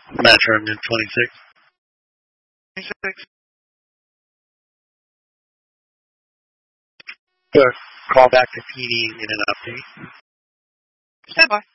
Matt Herman, 26. 26. Call back to PD and get an update. Stand by.